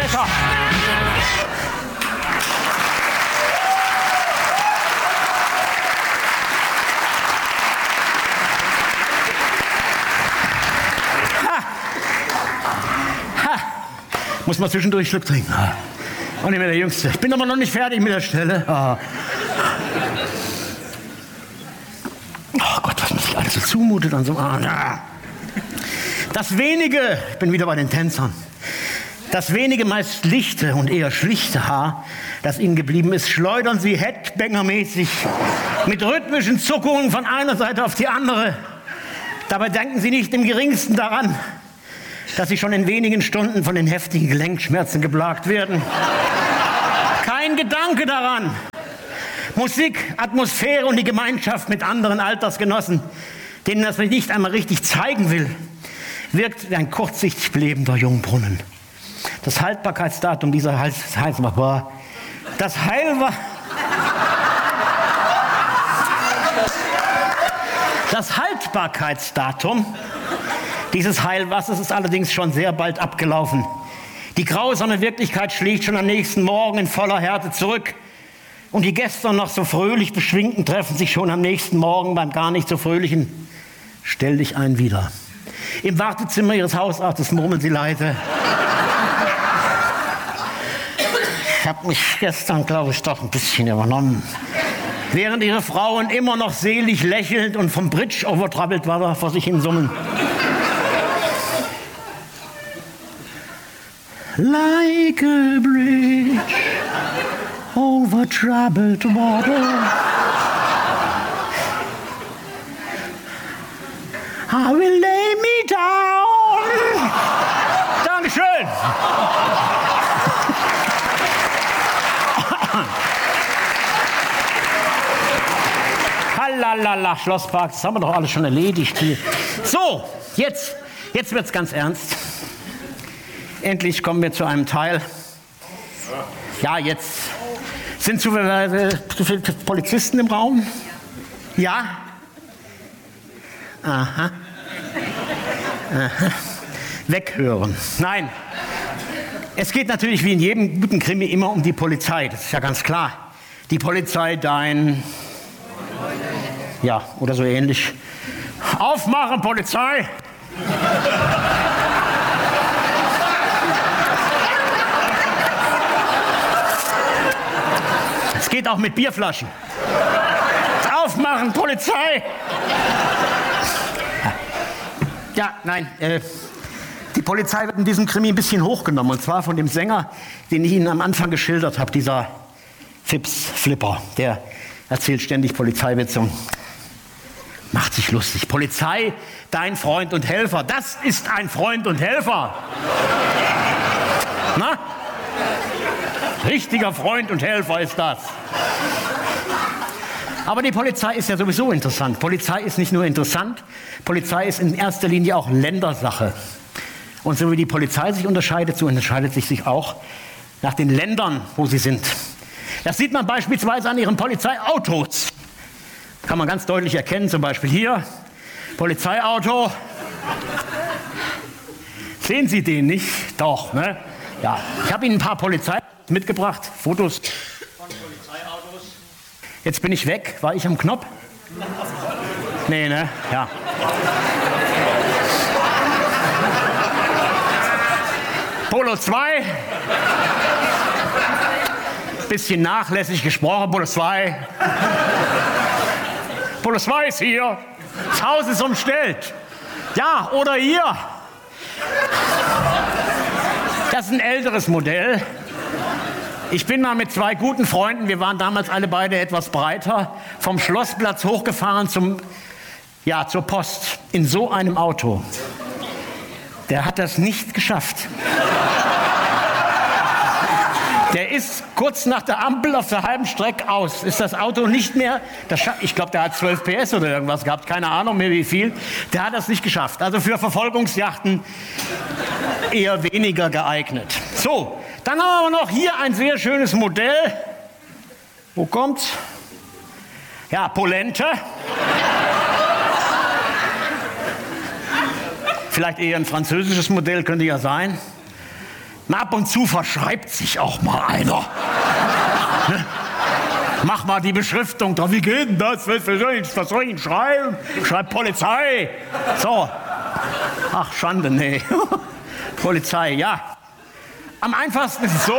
besser. Muss man zwischendurch Schluck trinken. Und nicht mehr der Jüngste. Ich bin aber noch nicht fertig mit der Stelle. Oh Gott, was man sich alles so zumutet an so einem Abend. Das wenige, ich bin wieder bei den Tänzern, das wenige meist lichte und eher schlichte Haar, das ihnen geblieben ist, schleudern sie Headbanger-mäßig mit rhythmischen Zuckungen von einer Seite auf die andere. Dabei denken sie nicht im Geringsten daran, dass sie schon in wenigen Stunden von den heftigen Gelenkschmerzen geplagt werden. Kein Gedanke daran. Musik, Atmosphäre und die Gemeinschaft mit anderen Altersgenossen, denen das nicht einmal richtig zeigen will, wirkt wie ein kurzsichtig belebender Jungbrunnen. Das Haltbarkeitsdatum dieser Das Haltbarkeitsdatum dieses Heilwassers ist allerdings schon sehr bald abgelaufen. Die grausame Wirklichkeit schlägt schon am nächsten Morgen in voller Härte zurück. Und die gestern noch so fröhlich Beschwingten treffen sich schon am nächsten Morgen beim gar nicht so fröhlichen Stell dich ein wieder. Im Wartezimmer ihres Hausarztes murmeln sie leise. Ich habe mich gestern, glaube ich, doch ein bisschen übernommen. Während ihre Frauen immer noch selig lächelnd und vom Bridge overtrabbelt war, vor sich hin summen. Like a bridge over troubled water, I will lay me down. Dankeschön. Halalala, Schlosspark, das haben wir doch alles schon erledigt hier. So, jetzt wird's ganz ernst. Endlich kommen wir zu einem Teil. Ja, jetzt sind zu viele Polizisten im Raum. Ja. Aha. Weghören. Nein. Es geht natürlich wie in jedem guten Krimi immer um die Polizei. Das ist ja ganz klar. Die Polizei, ja, oder so ähnlich. Aufmachen, Polizei! Es geht auch mit Bierflaschen. Aufmachen, Polizei! Ja, nein, die Polizei wird in diesem Krimi ein bisschen hochgenommen. Und zwar von dem Sänger, den ich Ihnen am Anfang geschildert habe, dieser Fips Flipper. Der erzählt ständig Polizeiwitze und macht sich lustig. Polizei, dein Freund und Helfer. Das ist ein Freund und Helfer. Na? Richtiger Freund und Helfer ist das. Aber die Polizei ist ja sowieso interessant. Polizei ist nicht nur interessant, Polizei ist in erster Linie auch Ländersache. Und so wie die Polizei sich unterscheidet, so unterscheidet sie sich auch nach den Ländern, wo sie sind. Das sieht man beispielsweise an ihren Polizeiautos. Kann man ganz deutlich erkennen, zum Beispiel hier, Polizeiauto. Sehen Sie den nicht? Doch, ne? Ja, ich habe Ihnen ein paar Polizeiautos mitgebracht, Fotos von Polizeiautos. Jetzt bin ich weg. War ich am Knopf? Nee, ne? Ja. Polo 2. Bisschen nachlässig gesprochen, Polo 2. Polo 2 ist hier. Das Haus ist umstellt. Ja, oder hier. Das ist ein älteres Modell. Ich bin mal mit zwei guten Freunden, wir waren damals alle beide etwas breiter, vom Schlossplatz hochgefahren zur Post in so einem Auto. Der hat das nicht geschafft. Der ist kurz nach der Ampel auf der halben Strecke aus. Ist das Auto nicht mehr, ich glaube, der hat 12 PS oder irgendwas gehabt, keine Ahnung mehr wie viel. Der hat das nicht geschafft. Also für Verfolgungsjachten eher weniger geeignet. So, dann haben wir noch hier ein sehr schönes Modell. Wo kommt's? Ja, Polente. Vielleicht eher ein französisches Modell, könnte ja sein. Ab und zu verschreibt sich auch mal einer. Ne? Mach mal die Beschriftung drauf. Wie geht denn das? Was soll ich denn schreiben? Schreib Polizei. So. Ach, Schande, nee. Polizei, ja. Am einfachsten ist es so.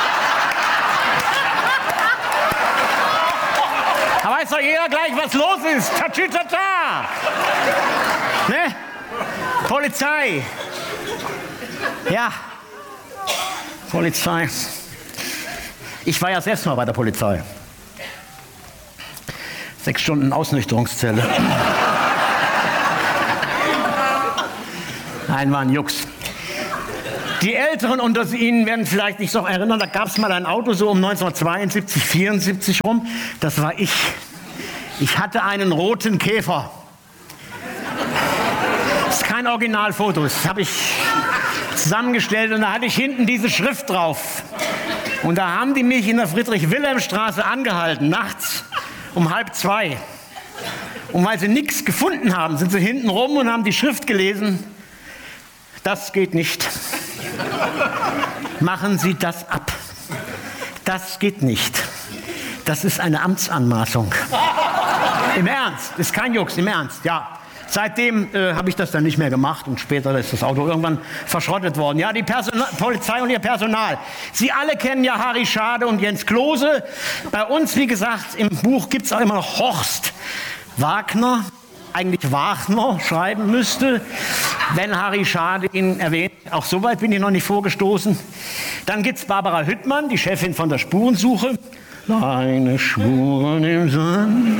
Da weiß doch jeder gleich, was los ist. Tatütata. Ne? Polizei. Ja. Polizei. Ich war ja selbst mal bei der Polizei. 6 Stunden Ausnüchterungszelle. Nein, war ein Jux. Die Älteren unter Ihnen werden vielleicht sich noch erinnern, da gab es mal ein Auto so um 1972, 74 rum. Das war ich. Ich hatte einen roten Käfer. Das ist kein Originalfoto, das habe ich zusammengestellt und da hatte ich hinten diese Schrift drauf. Und da haben die mich in der Friedrich-Wilhelm-Straße angehalten, nachts um 1:30. Und weil sie nichts gefunden haben, sind sie hinten rum und haben die Schrift gelesen. Das geht nicht. Machen Sie das ab. Das geht nicht. Das ist eine Amtsanmaßung. Im Ernst, ist kein Jux, im Ernst, ja. Seitdem habe ich das dann nicht mehr gemacht und später ist das Auto irgendwann verschrottet worden. Ja, die Polizei und ihr Personal. Sie alle kennen ja Harry Schade und Jens Klose. Bei uns, wie gesagt, im Buch gibt es auch immer noch Horst Wagner, eigentlich Wagner schreiben müsste, wenn Harry Schade ihn erwähnt. Auch so weit bin ich noch nicht vorgestoßen. Dann gibt es Barbara Hüttmann, die Chefin von der Spurensuche. Deine Spuren im Sand.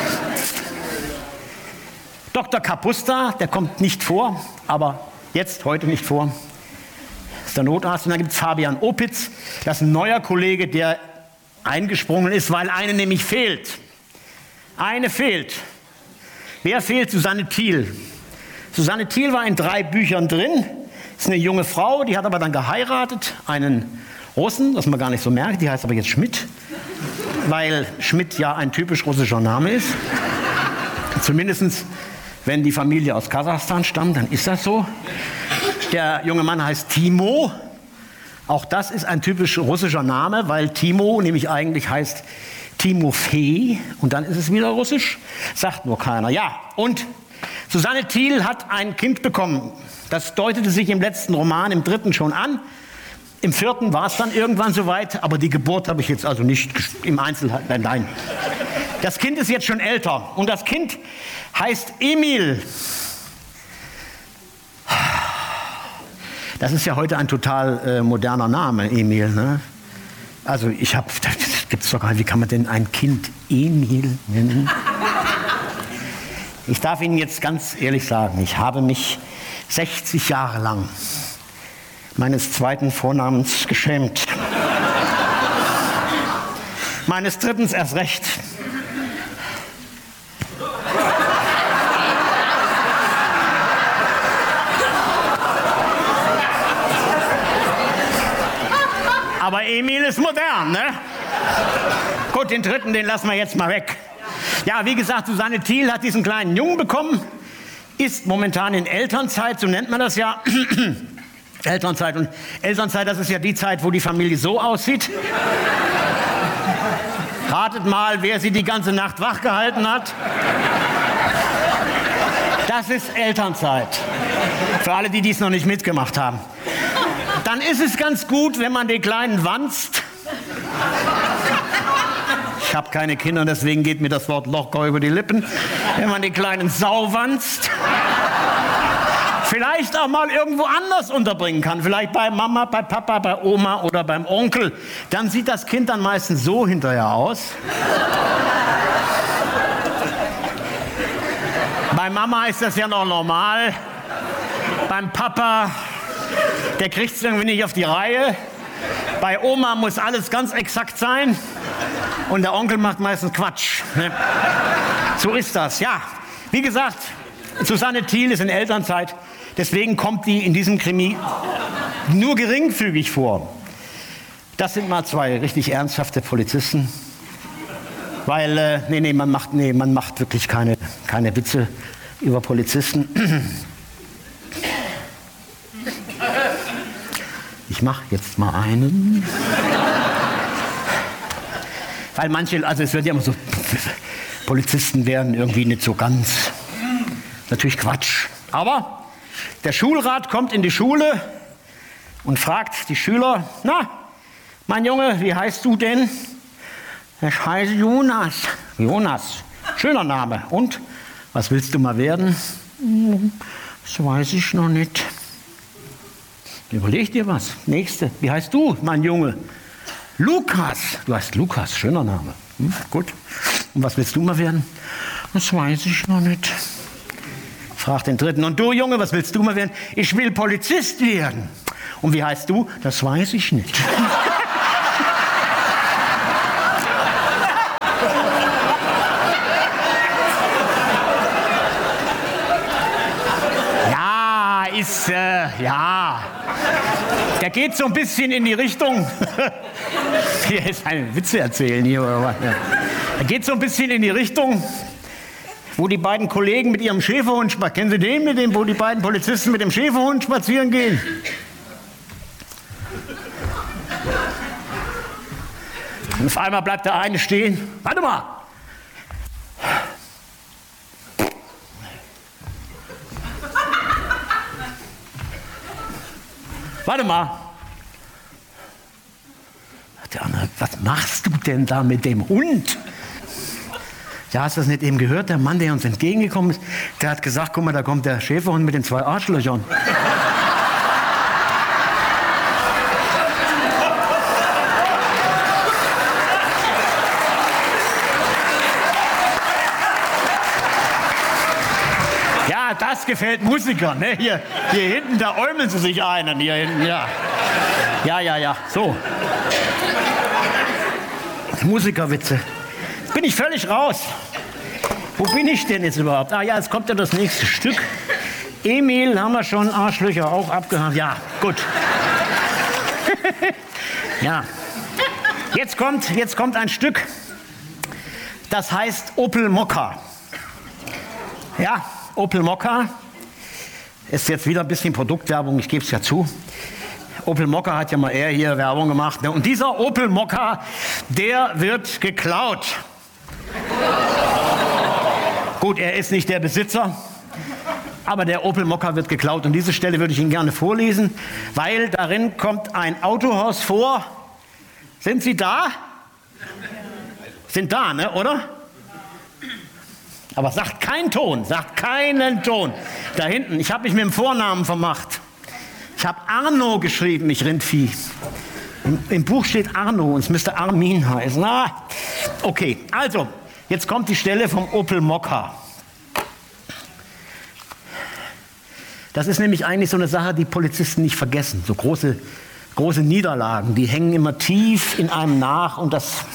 Dr. Kapusta, der kommt nicht vor, aber jetzt, heute nicht vor. Das ist der Notarzt. Und dann gibt es Fabian Opitz, das ist ein neuer Kollege, der eingesprungen ist, weil eine nämlich fehlt. Eine fehlt. Wer fehlt? Susanne Thiel. Susanne Thiel war in 3 Büchern drin. Ist eine junge Frau, die hat aber dann geheiratet, einen Russen, das man gar nicht so merkt, die heißt aber jetzt Schmidt, weil Schmidt ja ein typisch russischer Name ist. Zumindest wenn die Familie aus Kasachstan stammt, dann ist das so. Der junge Mann heißt Timo. Auch das ist ein typisch russischer Name, weil Timo nämlich eigentlich heißt Timofei und dann ist es wieder russisch. Sagt nur keiner. Ja, und Susanne Thiel hat ein Kind bekommen. Das deutete sich im letzten Roman, im 3. schon an. Im 4. war es dann irgendwann soweit, aber die Geburt habe ich jetzt also nicht im Einzelnen. Nein. Das Kind ist jetzt schon älter und das Kind heißt Emil. Das ist ja heute ein total moderner Name, Emil. Ne? Also das gibt's doch gar nicht. Wie kann man denn ein Kind Emil nennen? Ich darf Ihnen jetzt ganz ehrlich sagen, ich habe mich 60 Jahre lang meines 2. Vornamens geschämt. Meines 3. erst recht. Aber Emil ist modern, ne? Gut, den 3., den lassen wir jetzt mal weg. Ja, wie gesagt, Susanne Thiel hat diesen kleinen Jungen bekommen, ist momentan in Elternzeit, so nennt man das ja. Elternzeit. Und Elternzeit, das ist ja die Zeit, wo die Familie so aussieht. Ratet mal, wer sie die ganze Nacht wach gehalten hat. Das ist Elternzeit. Für alle, die dies noch nicht mitgemacht haben. Dann ist es ganz gut, wenn man den Kleinen wanzt. Ich habe keine Kinder, deswegen geht mir das Wort locker über die Lippen. Wenn man den Kleinen sauwanzt. Vielleicht auch mal irgendwo anders unterbringen kann. Vielleicht bei Mama, bei Papa, bei Oma oder beim Onkel. Dann sieht das Kind dann meistens so hinterher aus. Bei Mama ist das ja noch normal. Beim Papa, der kriegt es irgendwie nicht auf die Reihe. Bei Oma muss alles ganz exakt sein. Und der Onkel macht meistens Quatsch. So ist das, ja. Wie gesagt, Susanne Thiel ist in Elternzeit. Deswegen kommt die in diesem Krimi nur geringfügig vor. Das sind mal 2 richtig ernsthafte Polizisten. Weil, man macht wirklich keine Witze über Polizisten. Ich mache jetzt mal einen. Weil manche, also es wird ja immer so, Polizisten werden irgendwie nicht so ganz, natürlich Quatsch. Aber der Schulrat kommt in die Schule und fragt die Schüler, na, mein Junge, wie heißt du denn? Ich heiße Jonas. Jonas, schöner Name. Und, was willst du mal werden? Das weiß ich noch nicht. Überleg dir was. Nächste, wie heißt du, mein Junge? Lukas. Du heißt Lukas, schöner Name. Gut. Und was willst du mal werden? Das weiß ich noch nicht. Frag den dritten. Und du, Junge, was willst du mal werden? Ich will Polizist werden. Und wie heißt du? Das weiß ich nicht. Ja. Der geht so ein bisschen in die Richtung. Hier ist ein Witze erzählen hier oder was? Er geht so ein bisschen in die Richtung, wo die beiden Kollegen mit ihrem Schäferhund spazieren. Kennen Sie den, wo die beiden Polizisten mit dem Schäferhund spazieren gehen? Und auf einmal bleibt der eine stehen. Warte mal! Warte mal. Der andere, was machst du denn da mit dem Hund? Ja, hast du das nicht eben gehört? Der Mann, der uns entgegengekommen ist, der hat gesagt, guck mal, da kommt der Schäferhund mit den 2 Arschlöchern. Ja, das gefällt Musikern. Ne? Hier hinten, da äumeln sie sich einen. Hier hinten, ja. Ja, so. Musikerwitze. Jetzt bin ich völlig raus. Wo bin ich denn jetzt überhaupt? Ah ja, jetzt kommt ja das nächste Stück. Emil haben wir schon, Arschlöcher auch abgehakt. Ja, gut. Ja. Jetzt kommt ein Stück, das heißt Opel Mokka. Ja, Opel Mokka ist jetzt wieder ein bisschen Produktwerbung, ich gebe es ja zu. Opel Mokka hat ja mal eher hier Werbung gemacht. Ne? Und dieser Opel Mokka, der wird geklaut. Gut, er ist nicht der Besitzer, aber der Opel Mokka wird geklaut. Und diese Stelle würde ich Ihnen gerne vorlesen, weil darin kommt ein Autohaus vor. Sind Sie da? Sind da, ne, oder? Aber sagt keinen Ton, sagt keinen Ton. Da hinten, ich habe mich mit dem Vornamen vermacht. Ich habe Arno geschrieben, ich Rindvieh. Im Buch steht Arno und es müsste Armin heißen. Ah, okay, also, jetzt kommt die Stelle vom Opel Mokka. Das ist nämlich eigentlich so eine Sache, die Polizisten nicht vergessen. So große Niederlagen, die hängen immer tief in einem nach und das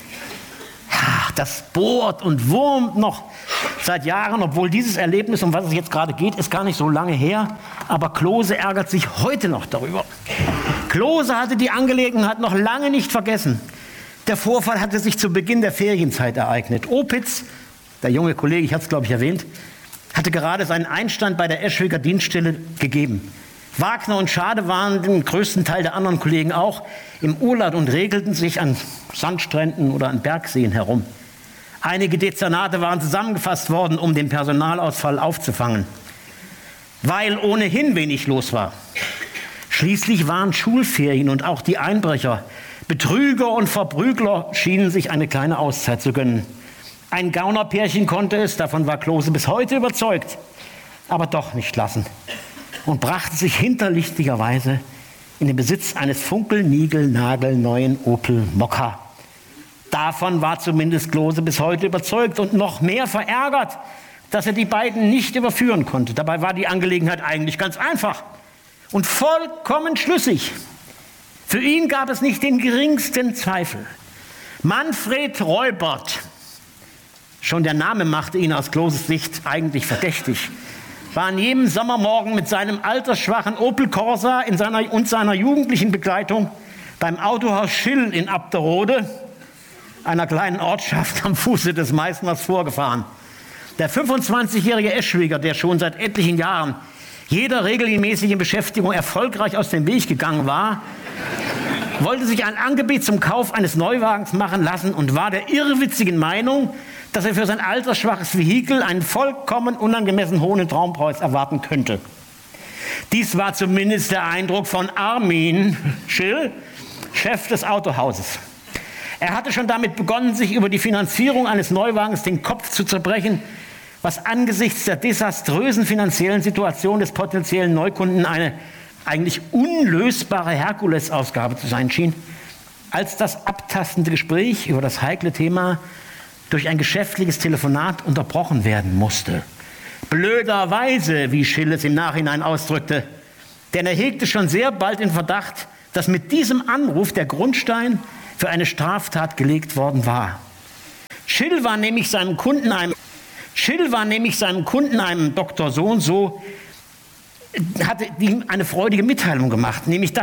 bohrt und wurmt noch seit Jahren, obwohl dieses Erlebnis, um was es jetzt gerade geht, ist gar nicht so lange her. Aber Klose ärgert sich heute noch darüber. Klose hatte die Angelegenheit noch lange nicht vergessen. Der Vorfall hatte sich zu Beginn der Ferienzeit ereignet. Opitz, der junge Kollege, ich hatte es glaube ich erwähnt, hatte gerade seinen Einstand bei der Eschwiger Dienststelle gegeben. Wagner und Schade waren den größten Teil der anderen Kollegen auch im Urlaub und regelten sich an Sandstränden oder an Bergseen herum. Einige Dezernate waren zusammengefasst worden, um den Personalausfall aufzufangen, weil ohnehin wenig los war. Schließlich waren Schulferien und auch die Einbrecher, Betrüger und Verprügler schienen sich eine kleine Auszeit zu gönnen. Ein Gaunerpärchen konnte es, davon war Klose bis heute überzeugt, aber doch nicht lassen und brachte sich hinterlistigerweise in den Besitz eines funkelniegelnagelneuen Opel Mokka. Davon war zumindest Klose bis heute überzeugt und noch mehr verärgert, dass er die beiden nicht überführen konnte. Dabei war die Angelegenheit eigentlich ganz einfach und vollkommen schlüssig. Für ihn gab es nicht den geringsten Zweifel. Manfred Reubert, schon der Name machte ihn aus Kloses Sicht eigentlich verdächtig, war an jedem Sommermorgen mit seinem altersschwachen Opel Corsa und seiner jugendlichen Begleitung beim Autohaus Schill in Abderode, einer kleinen Ortschaft am Fuße des Meißners, vorgefahren. Der 25-jährige Eschwiger, der schon seit etlichen Jahren jeder regelmäßigen Beschäftigung erfolgreich aus dem Weg gegangen war, wollte sich ein Angebot zum Kauf eines Neuwagens machen lassen und war der irrwitzigen Meinung, dass er für sein altersschwaches Vehikel einen vollkommen unangemessen hohen Traumpreis erwarten könnte. Dies war zumindest der Eindruck von Armin Schill, Chef des Autohauses. Er hatte schon damit begonnen, sich über die Finanzierung eines Neuwagens den Kopf zu zerbrechen, was angesichts der desaströsen finanziellen Situation des potenziellen Neukunden eine eigentlich unlösbare Herkulesausgabe zu sein schien, als das abtastende Gespräch über das heikle Thema durch ein geschäftliches Telefonat unterbrochen werden musste. Blöderweise, wie Schill es im Nachhinein ausdrückte, denn er hegte schon sehr bald den Verdacht, dass mit diesem Anruf der Grundstein für eine Straftat gelegt worden war. Schill war nämlich seinem Kunden, einem Dr. So und so, hatte ihm eine freudige Mitteilung gemacht, nämlich